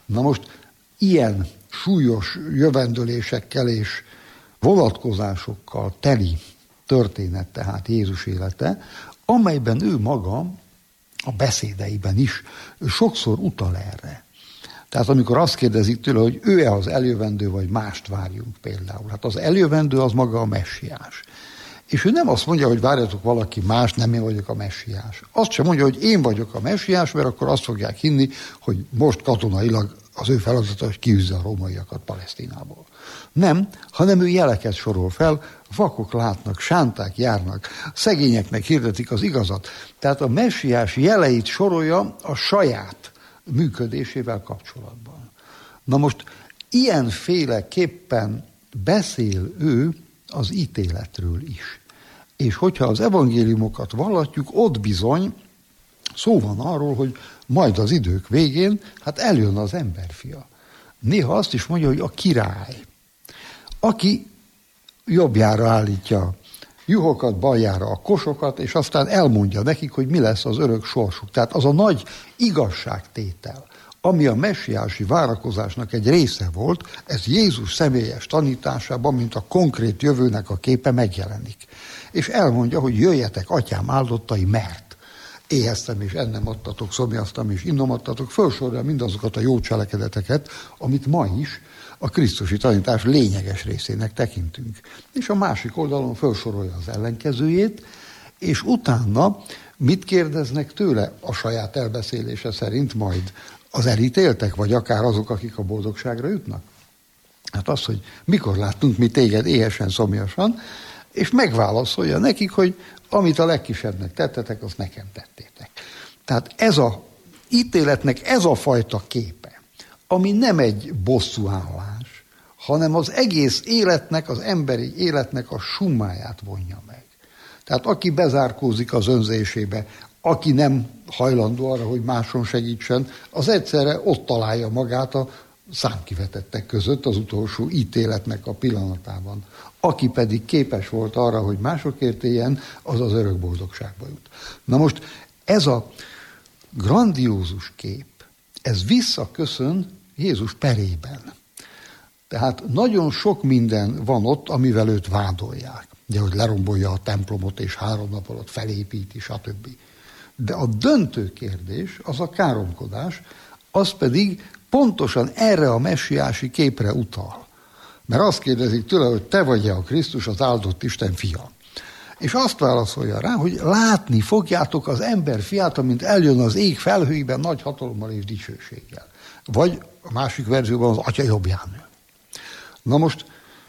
Na most ilyen súlyos jövendölésekkel és vonatkozásokkal teli történet tehát Jézus élete, amelyben ő maga a beszédeiben is sokszor utal erre. Tehát amikor azt kérdezik tőle, hogy ő-e az eljövendő, vagy mást várjunk például. Hát az eljövendő az maga a messiás. És ő nem azt mondja, hogy várjatok valaki más, nem én vagyok a messiás. Azt sem mondja, hogy én vagyok a messiás, mert akkor azt fogják hinni, hogy most katonailag az ő feladata, hogy kiűzze a rómaiakat Palesztinából. Nem, hanem ő jeleket sorol fel, vakok látnak, sánták járnak, szegényeknek hirdetik az igazat. Tehát a messiás jeleit sorolja a saját működésével kapcsolatban. Na most ilyenféleképpen beszél ő az ítéletről is. És hogyha az evangéliumokat vallatjuk, ott bizony szó van arról, hogy majd az idők végén, hát eljön az emberfia. Néha azt is mondja, hogy a király, aki jobbjára állítja juhokat, baljára a kosokat, és aztán elmondja nekik, hogy mi lesz az örök sorsuk. Tehát az a nagy igazságtétel, ami a messiási várakozásnak egy része volt, ez Jézus személyes tanításában, mint a konkrét jövőnek a képe megjelenik. És elmondja, hogy jöjjetek, atyám áldottai, mert éheztem és ennem adtatok, szomjaztam és innom adtatok, felsorolja mindazokat a jó cselekedeteket, amit ma is a krisztusi tanítás lényeges részének tekintünk. És a másik oldalon felsorolja az ellenkezőjét, és utána mit kérdeznek tőle a saját elbeszélése szerint majd az elítéltek, vagy akár azok, akik a boldogságra jutnak? Hát az, hogy mikor láttunk mi téged éhesen, szomjasan, és megválaszolja nekik, hogy amit a legkisebbnek tettetek, azt nekem tettétek. Tehát ez a ítéletnek ez a fajta képe, ami nem egy bosszúállás, hanem az egész életnek, az emberi életnek a summáját vonja meg. Tehát aki bezárkózik az önzésébe, aki nem hajlandó arra, hogy máson segítsen, az egyszerre ott találja magát a számkivetettek között az utolsó ítéletnek a pillanatában. Aki pedig képes volt arra, hogy másokért éljen, az az örök boldogságba jut. Na most ez a grandiózus kép, ez visszaköszön Jézus perében. Tehát nagyon sok minden van ott, amivel őt vádolják. Ugye, hogy lerombolja a templomot, és 3 nap alatt felépíti, stb. De a döntő kérdés, az a káromkodás, az pedig pontosan erre a messiási képre utal. Mert azt kérdezik tőle, hogy te vagy-e a Krisztus, az áldott Isten fia. És azt válaszolja rá, hogy látni fogjátok az ember fiát, amint eljön az ég felhőiben nagy hatalommal és dicsőséggel. Vagy a másik verzióban az atya jobbján ül. Na most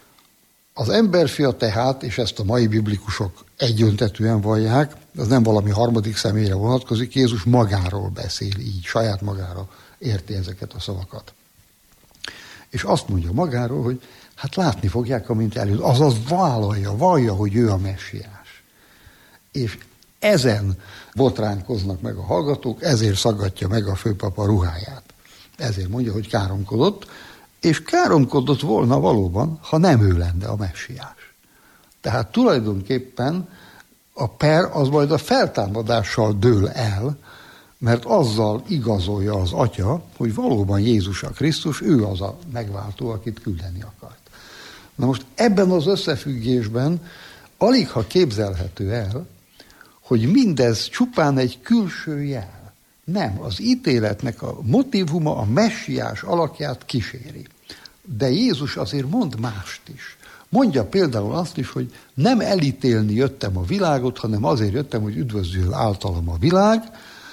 az emberfia tehát, és ezt a mai biblikusok egyöntetűen vallják, az nem valami harmadik személyre vonatkozik, Jézus magáról beszél így, saját magára érti ezeket a szavakat. És azt mondja magáról, hogy hát látni fogják, amint eljön. Azaz vallja, hogy ő a messiás. És ezen botránkoznak meg a hallgatók, ezért szaggatja meg a főpapa ruháját. Ezért mondja, hogy káromkodott, és káromkodott volna valóban, ha nem ő lenne a messiás. Tehát tulajdonképpen a per az majd a feltámadással dől el, mert azzal igazolja az atya, hogy valóban Jézus a Krisztus, ő az a megváltó, akit küldeni akart. Na most ebben az összefüggésben aligha képzelhető el, hogy mindez csupán egy külső jel. Nem, az ítéletnek a motívuma a messiás alakját kíséri. De Jézus azért mond mást is. Mondja például azt is, hogy nem elítélni jöttem a világot, hanem azért jöttem, hogy üdvözül általam a világ.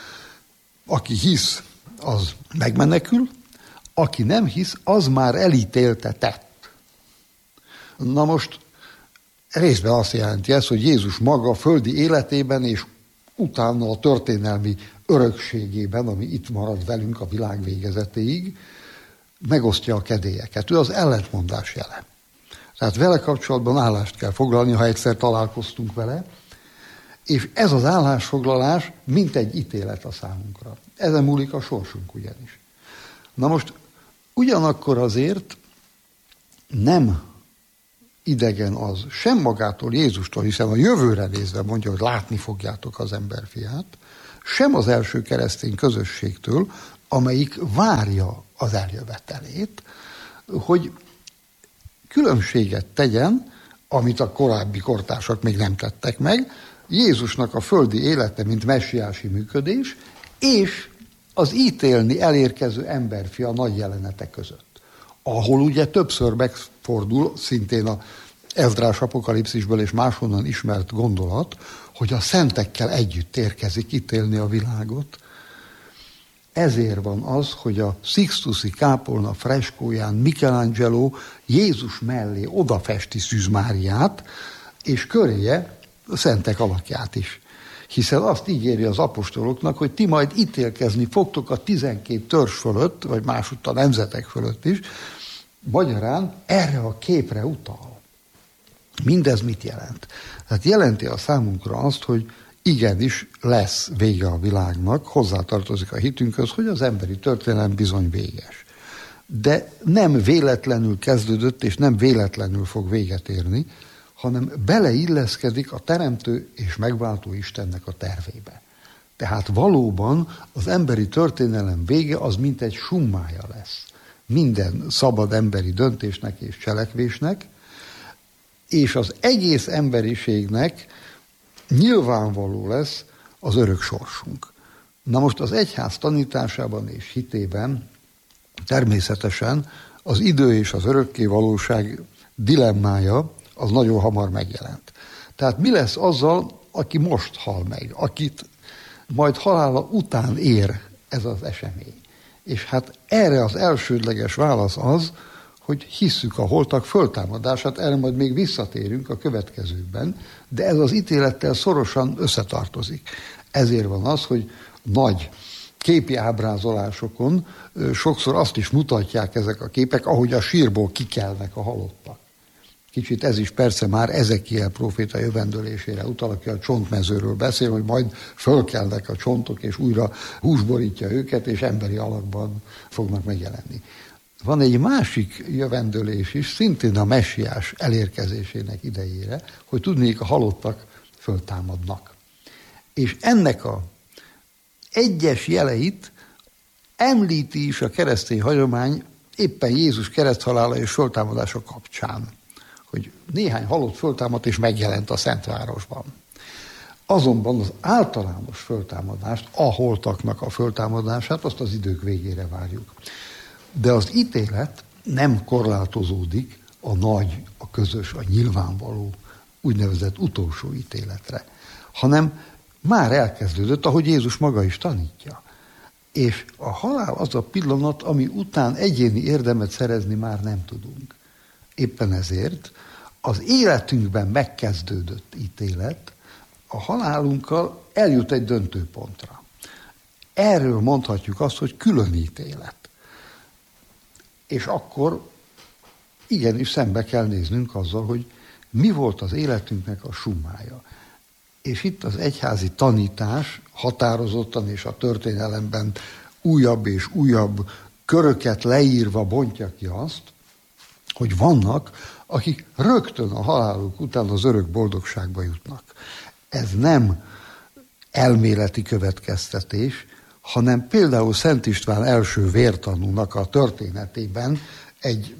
Aki hisz, az megmenekül, aki nem hisz, az már elítéltetett. Na most részben azt jelenti ez, hogy Jézus maga a földi életében és utána a történelmi örökségében, ami itt marad velünk a világ végezetéig, megosztja a kedélyeket. Ő az ellentmondás jele. Tehát vele kapcsolatban állást kell foglalni, ha egyszer találkoztunk vele, és ez az állásfoglalás mint egy ítélet a számunkra. Ezen múlik a sorsunk ugyanis. Na most ugyanakkor azért nem idegen az sem magától, Jézustól, hiszen a jövőre nézve mondja, hogy látni fogjátok az emberfiát, sem az első keresztény közösségtől, amelyik várja az eljövetelét, hogy különbséget tegyen, amit a korábbi kortársak még nem tettek meg, Jézusnak a földi élete, mint messiási működés, és az ítélni elérkező emberfia nagy jelenete között. Ahol ugye többször megfordul, szintén a Ezdrás apokalipszisből és máshonnan ismert gondolat, hogy a szentekkel együtt érkezik ítélni a világot. Ezért van az, hogy a Sixtusi kápolna freskóján Michelangelo Jézus mellé odafesti Szűz Máriát, és köréje a szentek alakját is. Hiszen azt ígéri az apostoloknak, hogy ti majd ítélkezni fogtok a 12 törzs fölött, vagy másutt a nemzetek fölött is. Magyarán erre a képre utal. Mindez mit jelent? Tehát jelenti a számunkra azt, hogy igenis lesz vége a világnak, hozzátartozik a hitünkhöz, hogy az emberi történelem bizony véges. De nem véletlenül kezdődött, és nem véletlenül fog véget érni, hanem beleilleszkedik a teremtő és megváltó Istennek a tervébe. Tehát valóban az emberi történelem vége az mint egy summája lesz minden szabad emberi döntésnek és cselekvésnek, és az egész emberiségnek nyilvánvaló lesz az örök sorsunk. Na most az egyház tanításában és hitében természetesen az idő és az örökké valóság dilemmája az nagyon hamar megjelent. Tehát mi lesz azzal, aki most hal meg, akit majd halála után ér ez az esemény? És hát erre az elsődleges válasz az, hogy hisszük a holtak föltámadását, erre majd még visszatérünk a következőkben, de ez az ítélettel szorosan összetartozik. Ezért van az, hogy nagy képi ábrázolásokon sokszor azt is mutatják ezek a képek, ahogy a sírból kikelnek a halottak. Kicsit ez is persze már Ezekiel próféta jövendőlésére utal, aki a csontmezőről beszél, hogy majd fölkelnek a csontok, és újra hús borítja őket, és emberi alakban fognak megjelenni. Van egy másik jövendőlés is, szintén a messiás elérkezésének idejére, hogy tudnék, a halottak föltámadnak. És ennek a egyes jeleit említi is a keresztény hagyomány éppen Jézus kereszthalála és föltámadása kapcsán, hogy néhány halott föltámadt és megjelent a Szentvárosban. Azonban az általános föltámadást, a holtaknak a föltámadását, azt az idők végére várjuk. De az ítélet nem korlátozódik a nagy, a közös, a nyilvánvaló úgynevezett utolsó ítéletre, hanem már elkezdődött, ahogy Jézus maga is tanítja. És a halál az a pillanat, ami után egyéni érdemet szerezni már nem tudunk. Éppen ezért az életünkben megkezdődött ítélet a halálunkkal eljut egy döntőpontra. Erről mondhatjuk azt, hogy külön ítélet. És akkor igenis szembe kell néznünk azzal, hogy mi volt az életünknek a summája. És itt az egyházi tanítás határozottan és a történelemben újabb és újabb köröket leírva bontja ki azt, hogy vannak, akik rögtön a haláluk után az örök boldogságba jutnak. Ez nem elméleti következtetés, hanem például Szent István első vértanúnak a történetében egy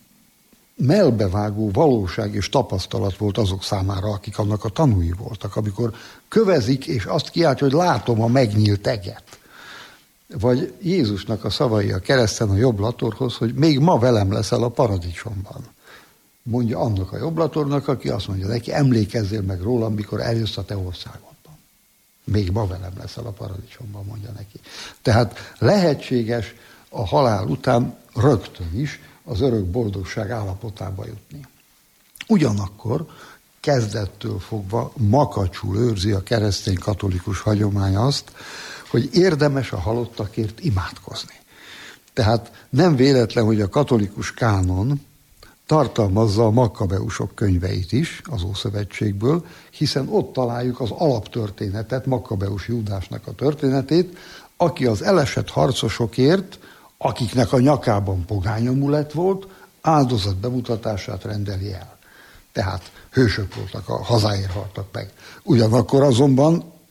mellbevágó valóság és tapasztalat volt azok számára, akik annak a tanúi voltak, amikor kövezik, és azt kiáltja, hogy látom a megnyílt eget. Vagy Jézusnak a szavai a kereszten a jobblatorhoz, hogy még ma velem leszel a paradicsomban. Mondja annak a jobblatornak, aki azt mondja neki, emlékezzél meg rólam, mikor eljössz a te országodban. Még ma velem leszel a paradicsomban, mondja neki. Tehát lehetséges a halál után rögtön is az örök boldogság állapotába jutni. Ugyanakkor kezdettől fogva makacsul őrzi a keresztény katolikus hagyomány azt, hogy érdemes a halottakért imádkozni. Tehát nem véletlen, hogy a katolikus kánon tartalmazza a Makkabeusok könyveit is az Ószövetségből, hiszen ott találjuk az alaptörténetet, Makkabeus Júdásnak a történetét, aki az elesett harcosokért, akiknek a nyakában pogányamulett volt, áldozat bemutatását rendeli el. Tehát hősök voltak, a hazáért haltak meg. Ugyanakkor azonban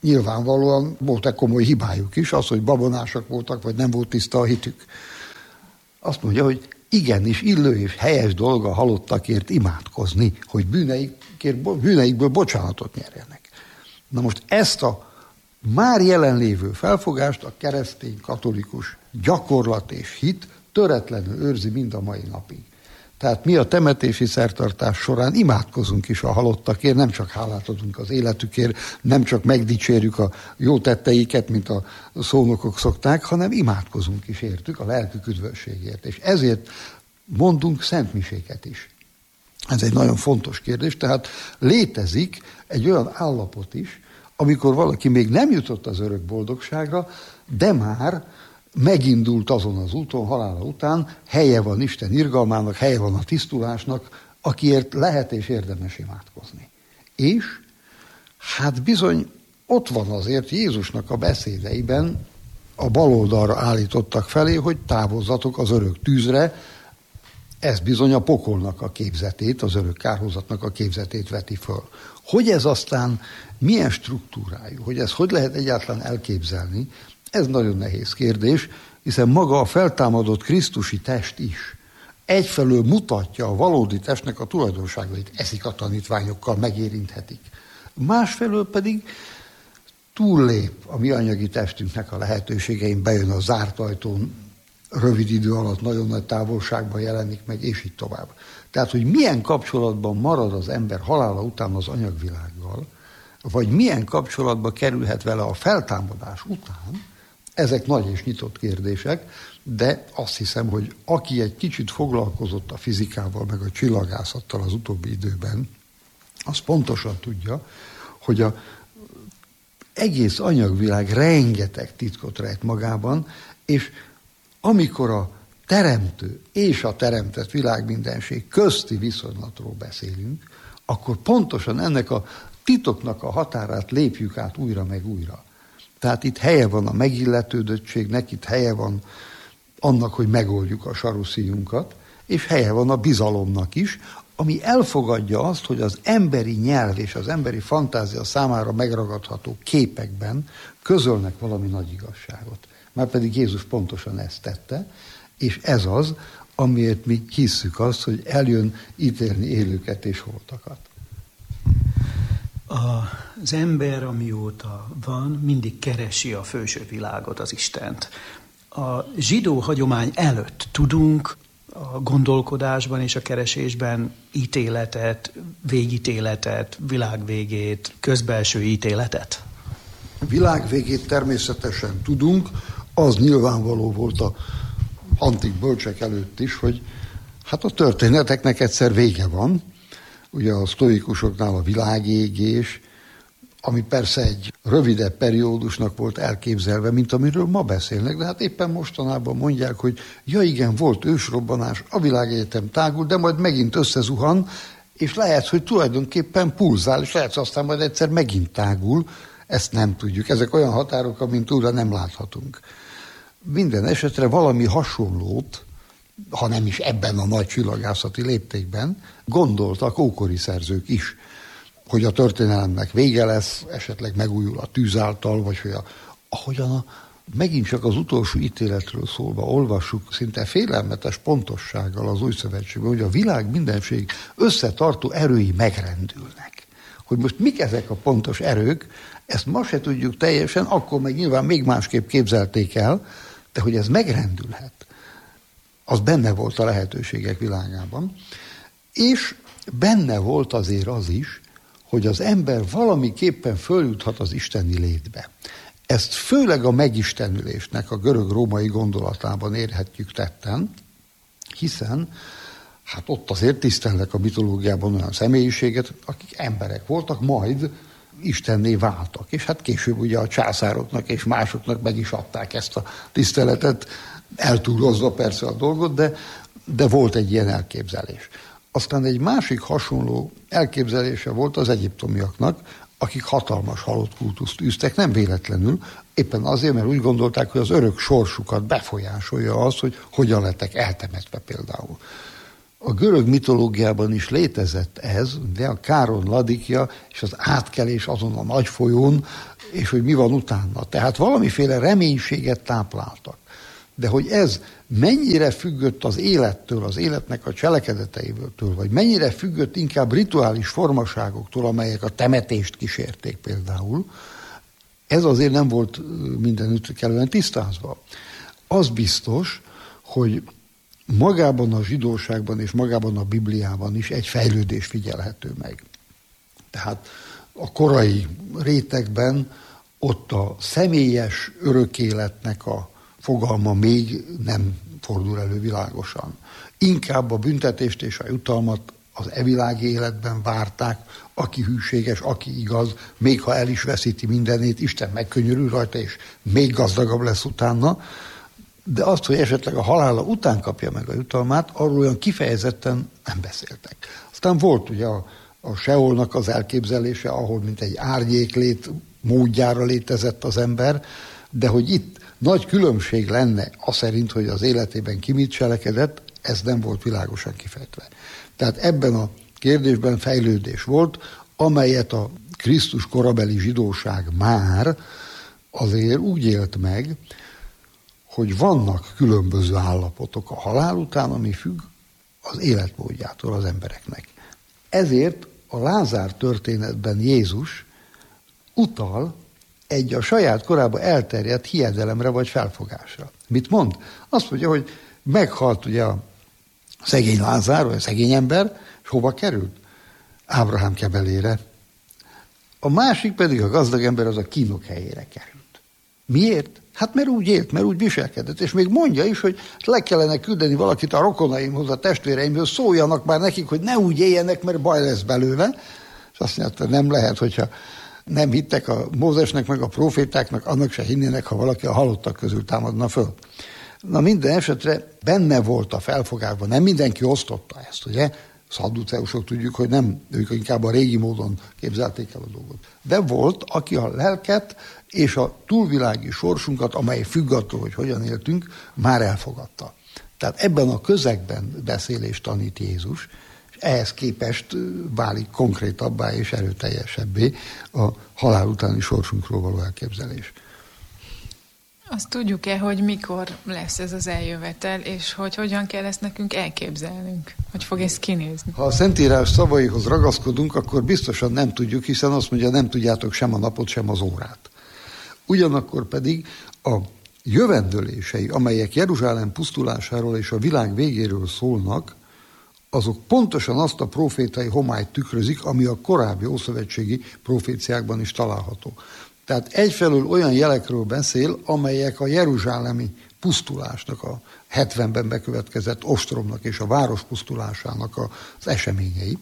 nyilvánvalóan volt egy komoly hibájuk is, az, hogy babonásak voltak, vagy nem volt tiszta a hitük. Azt mondja, hogy igenis illő és helyes dolga a halottakért imádkozni, hogy bűneikből bocsánatot nyerjenek. Na most ezt a már jelenlévő felfogást a keresztény katolikus gyakorlat és hit töretlenül őrzi mind a mai napig. Tehát mi a temetési szertartás során imádkozunk is a halottakért, nem csak hálát adunk az életükért, nem csak megdicsérjük a jó tetteiket, mint a szónokok szokták, hanem imádkozunk is értük a lelkük üdvösségért. És ezért mondunk szentmiséket is. Ez egy nagyon fontos kérdés, tehát létezik egy olyan állapot is, amikor valaki még nem jutott az örök boldogságra, de már megindult azon az úton, halála után, helye van Isten irgalmának, helye van a tisztulásnak, akiért lehet és érdemes imádkozni. És hát bizony ott van azért Jézusnak a beszédeiben, a bal oldalra állítottak felé, hogy távozzatok az örök tűzre, ez bizony a pokolnak a képzetét, az örök kárhozatnak a képzetét veti föl. Hogy ez aztán milyen struktúrájú, hogy ez hogy lehet egyáltalán elképzelni, ez nagyon nehéz kérdés, hiszen maga a feltámadott krisztusi test is egyfelől mutatja a valódi testnek a tulajdonságait, eszik a tanítványokkal, megérinthetik. Másfelől pedig túllép a mi anyagi testünknek a lehetőségein, bejön a zárt ajtón, rövid idő alatt nagyon nagy távolságban jelenik meg, és így tovább. Tehát, hogy milyen kapcsolatban marad az ember halála után az anyagvilággal, vagy milyen kapcsolatba kerülhet vele a feltámadás után, ezek nagy és nyitott kérdések, de azt hiszem, hogy aki egy kicsit foglalkozott a fizikával, meg a csillagászattal az utóbbi időben, az pontosan tudja, hogy az egész anyagvilág rengeteg titkot rejt magában, és amikor a teremtő és a teremtett világmindenség közti viszonylatról beszélünk, akkor pontosan ennek a titoknak a határát lépjük át újra meg újra. Tehát itt helye van a megilletődöttségnek, itt helye van annak, hogy megoldjuk a saruszíjunkat, és helye van a bizalomnak is, ami elfogadja azt, hogy az emberi nyelv és az emberi fantázia számára megragadható képekben közölnek valami nagy igazságot. Márpedig Jézus pontosan ezt tette, és ez az, amiért mi hisszük azt, hogy eljön ítélni élőket és holtakat. Az ember, amióta van, mindig keresi a felső világot, az Istent. A zsidó hagyomány előtt tudunk a gondolkodásban és a keresésben ítéletet, végítéletet, világvégét, közbelső ítéletet? Világvégét természetesen tudunk, az nyilvánvaló volt a antik bölcsek előtt is, hogy hát a történeteknek egyszer vége van. Ugye a sztoikusoknál a világégés, ami persze egy rövidebb periódusnak volt elképzelve, mint amiről ma beszélnek, de hát éppen mostanában mondják, hogy ja igen, volt ősrobbanás, a világegyetem tágul, de majd megint összezuhan, és lehet, hogy tulajdonképpen pulzál, és lehet, hogy aztán majd egyszer megint tágul, ezt nem tudjuk. Ezek olyan határok, amint túlra nem láthatunk. Minden esetre valami hasonlót, ha nem is ebben a nagy csillagászati léptékben, gondoltak ókori szerzők is, hogy a történelemnek vége lesz, esetleg megújul a tűz által, vagy hogy ahogyan megint csak az utolsó ítéletről szólva olvassuk szinte félelmetes pontossággal az Új Szövetségben, hogy a világ mindenség összetartó erői megrendülnek. Hogy most mik ezek a pontos erők, ezt ma se tudjuk teljesen, akkor meg nyilván még másképp képzelték el, de hogy ez megrendülhet, az benne volt a lehetőségek világában, és benne volt azért az is, hogy az ember valamiképpen följuthat az isteni létbe. Ezt főleg a megistenülésnek a görög-római gondolatában érhetjük tetten, hiszen hát ott azért tisztelnek a mitológiában olyan személyiséget, akik emberek voltak, majd istenné váltak. És hát később ugye a császároknak és másoknak meg is adták ezt a tiszteletet, eltúlozva persze a dolgot, de volt egy ilyen elképzelés. Aztán egy másik hasonló elképzelése volt az egyiptomiaknak, akik hatalmas halott kultuszt űztek, nem véletlenül, éppen azért, mert úgy gondolták, hogy az örök sorsukat befolyásolja az, hogy hogyan lettek eltemetve például. A görög mitológiában is létezett ez, de a Káron Ladikja és az átkelés azon a nagy folyón, és hogy mi van utána. Tehát valamiféle reménységet tápláltak. De hogy ez mennyire függött az élettől, az életnek a cselekedeteiből, vagy mennyire függött inkább rituális formaságoktól, amelyek a temetést kísérték például, ez azért nem volt mindenütt kellően tisztázva. Az biztos, hogy magában a zsidóságban és magában a Bibliában is egy fejlődés figyelhető meg. Tehát a korai rétegben ott a személyes örökéletnek a fogalma még nem fordul elő világosan. Inkább a büntetést és a jutalmat az evilági életben várták, aki hűséges, aki igaz, még ha el is veszíti mindenét, Isten megkönyörül rajta, és még gazdagabb lesz utána, de azt, hogy esetleg a halála után kapja meg a jutalmát, arról olyan kifejezetten nem beszéltek. Aztán volt ugye a Seolnak az elképzelése, ahol mint egy árnyéklét módjára létezett az ember, de hogy itt nagy különbség lenne aszerint, hogy az életében ki mit cselekedett, ez nem volt világosan kifejtve. Tehát ebben a kérdésben fejlődés volt, amelyet a Krisztus korabeli zsidóság már azért úgy élt meg, hogy vannak különböző állapotok a halál után, ami függ az életmódjától az embereknek. Ezért a Lázár történetben Jézus utal egy a saját korában elterjedt hiedelemre vagy felfogásra. Mit mond? Azt mondja, hogy meghalt ugye a szegény Lázár, vagy a szegény ember, és hova került? Ábrahám kebelére. A másik pedig a gazdag ember, az a kínok helyére került. Miért? Hát mert úgy élt, mert úgy viselkedett, és még mondja is, hogy le kellene küldeni valakit a rokonaimhoz, a testvéreimhoz, szóljanak már nekik, hogy ne úgy éljenek, mert baj lesz belőle. És azt mondja, nem lehet, hogyha nem hittek a Mózesnek, meg a profétáknak, annak se hinnének, ha valaki a halottak közül támadna föl. Na minden esetre benne volt a felfogásban, nem mindenki osztotta ezt, ugye? Szadduceusok tudjuk, hogy nem, ők inkább a régi módon képzelték el a dolgot. De volt, aki a lelket és a túlvilági sorsunkat, amely függ attól, hogy hogyan éltünk, már elfogadta. Tehát ebben a közegben beszél és tanít Jézus, és ehhez képest válik konkrétabbá és erőteljesebbé a halál utáni sorsunkról való elképzelés. Azt tudjuk-e, hogy mikor lesz ez az eljövetel, és hogy hogyan kell ezt nekünk elképzelnünk? Hogy fog ez kinézni? Ha a Szentírás szavaihoz ragaszkodunk, akkor biztosan nem tudjuk, hiszen azt mondja, nem tudjátok sem a napot, sem az órát. Ugyanakkor pedig a jövendőlései, amelyek Jeruzsálem pusztulásáról és a világ végéről szólnak, azok pontosan azt a profétai homályt tükrözik, ami a korábbi ószövetségi proféciákban is található. Tehát egyfelől olyan jelekről beszél, amelyek a jeruzsálemi pusztulásnak, a 70-ben bekövetkezett ostromnak és a város pusztulásának az eseményei.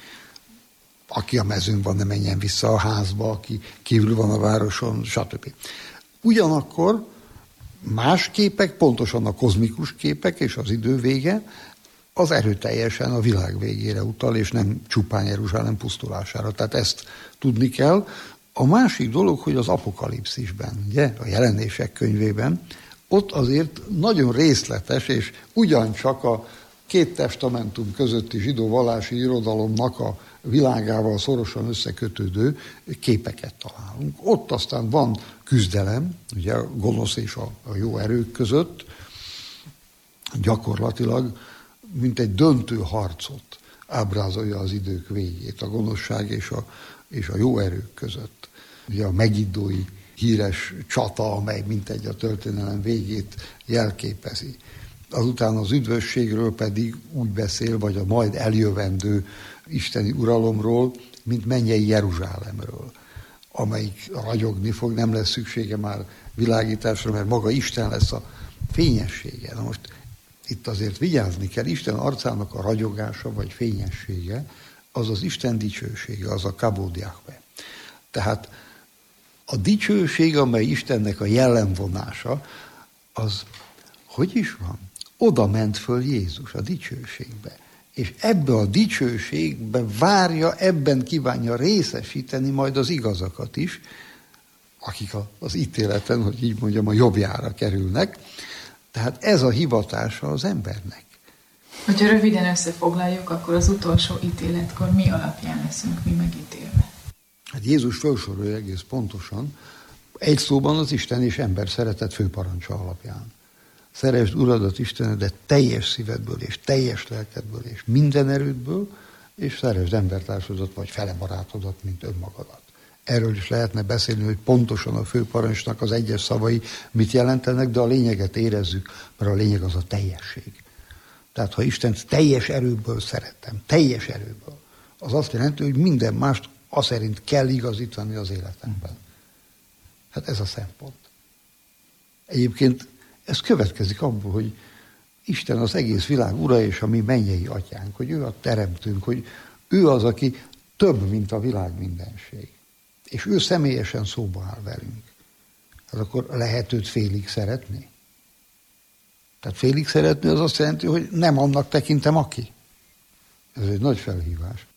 Aki a mezőn van, ne menjen vissza a házba, aki kívül van a városon, stb. Ugyanakkor más képek, pontosan a kozmikus képek és az idő vége, az erőteljesen a világ végére utal, és nem csupán Jeruzsálem pusztulására. Tehát ezt tudni kell. A másik dolog, hogy az Apokalipszisben, ugye, a Jelenések könyvében, ott azért nagyon részletes, és ugyancsak a két testamentum közötti zsidó vallási irodalomnak a világával szorosan összekötődő képeket találunk. Ott aztán van küzdelem, ugye a gonosz és a jó erők között, gyakorlatilag, mint egy döntő harcot ábrázolja az idők végét, a gonoszság és a jó erők között. Ugye a megiddói híres csata, amely mintegy a történelem végét jelképezi. Azután az üdvösségről pedig úgy beszél, vagy a majd eljövendő isteni uralomról, mint mennyei Jeruzsálemről, amelyik ragyogni fog, nem lesz szüksége már világításra, mert maga Isten lesz a fényessége. Na most itt azért vigyázni kell, Isten arcának a ragyogása vagy fényessége, az az Isten dicsősége, az a kabod Jahve. Tehát a dicsőség, amely Istennek a jellemvonása, az hogy is van? Oda ment föl Jézus a dicsőségbe. És ebbe a dicsőségbe várja, ebben kívánja részesíteni majd az igazakat is, akik az ítéleten, hogy így mondjam, a jobbjára kerülnek. Tehát ez a hivatása az embernek. Hogyha röviden összefoglaljuk, akkor az utolsó ítéletkor mi alapján leszünk mi megítélve? Hát Jézus felsorolja egész pontosan, egy szóban az Isten és ember szeretet főparancsa alapján. Szeresd Uradat, Istenedet teljes szívedből, és teljes lelkedből, és minden erődből, és szeresd embertársadat, vagy fele barátodat, mint önmagadat. Erről is lehetne beszélni, hogy pontosan a főparancsnak az egyes szavai mit jelentenek, de a lényeget érezzük, mert a lényeg az a teljesség. Tehát ha Istent teljes erőből szeretem, teljes erőből, az azt jelenti, hogy minden mást az szerint kell igazítani az életemben. Hát ez a szempont. Egyébként ez következik abból, hogy Isten az egész világ ura és a mi mennyei atyánk, hogy ő a teremtőnk, hogy ő az, aki több, mint a világ mindenség. És ő személyesen szóba áll velünk. Hát akkor lehet őt félig szeretni? Tehát félig szeretni az azt jelenti, hogy nem annak tekintem aki. Ez egy nagy felhívás.